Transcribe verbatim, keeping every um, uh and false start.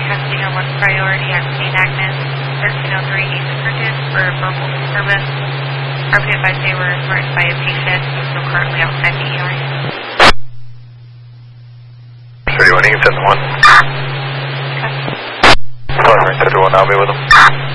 testing on one priority at Saint Agnes, thirteen oh three needs attendance for verbal disturbance. Are we advised they were threatened by a patient who's still currently outside the E R? thirty-one, you can send the one. Okay. Sorry, thirty-one, I'll be with them.